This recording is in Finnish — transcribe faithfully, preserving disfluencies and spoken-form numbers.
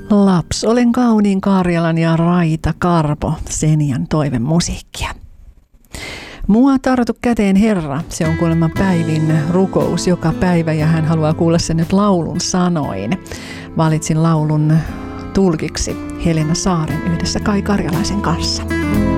Laps, olen kauniin Karjalan ja Raita Karpo, Senian toivemusiikkia. Mua tartu käteen Herra, se on kuulemma Päivin rukous joka päivä ja hän haluaa kuulla sen nyt laulun sanoin. Valitsin laulun tulkiksi Helena Saaren yhdessä Kai Karjalaisen kanssa.